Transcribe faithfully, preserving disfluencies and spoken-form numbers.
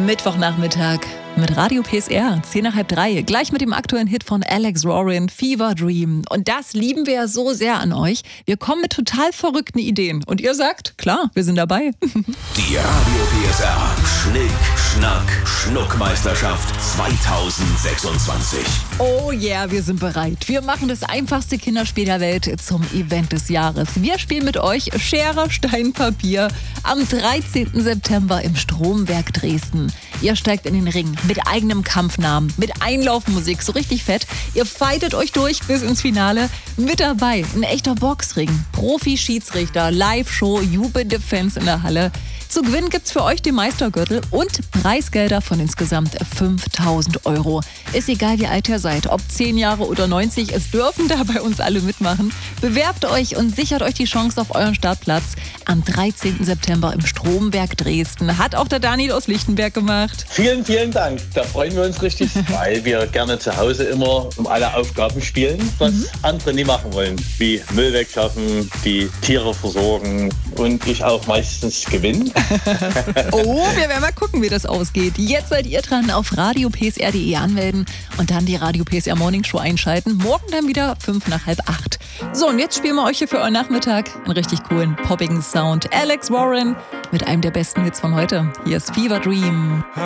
Mittwochnachmittag mit Radio P S R, zehn nach halb drei, gleich mit dem aktuellen Hit von Alex Warren, Fever Dream. Und das lieben wir ja so sehr an euch. Wir kommen mit total verrückten Ideen. Und ihr sagt, klar, wir sind dabei. Die Radio P S R Schnick, Schnack, Schnuckmeisterschaft zweitausendsechsundzwanzig. Oh yeah, wir sind bereit. Wir machen das einfachste Kinderspiel der Welt zum Event des Jahres. Wir spielen mit euch Schere, Stein, Papier am dreizehnten September im Stromwerk Dresden. Ihr steigt in den Ring mit eigenem Kampfnamen, mit Einlaufmusik, so richtig fett. Ihr fightet euch durch bis ins Finale. Mit dabei ein echter Boxring, Profi-Schiedsrichter, Live-Show, jubelnde Fans in der Halle. Zu gewinnen gibt's für euch den Meistergürtel und Preisgelder von insgesamt fünftausend Euro. Ist egal, wie alt ihr seid, ob zehn Jahre oder neunzig, es dürfen da bei uns alle mitmachen. Bewerbt euch und sichert euch die Chance auf euren Startplatz am dreizehnten September im Stromwerk Dresden. Hat auch der Daniel aus Lichtenberg gemacht. Vielen, vielen Dank. Da freuen wir uns richtig, weil wir gerne zu Hause immer um alle Aufgaben spielen, was mhm. andere nie machen wollen. Wie Müll wegschaffen, die Tiere versorgen und ich auch meistens gewinne. Oh, wir werden mal gucken, wie das ausgeht. Jetzt seid ihr dran, auf radio p s r punkt d e anmelden und dann die Radio P S R Morning Show einschalten. Morgen dann wieder fünf nach halb acht. So, und jetzt spielen wir euch hier für euren Nachmittag einen richtig coolen, poppigen Sound. Alex Warren mit einem der besten Hits von heute. Hier ist Fever Dream.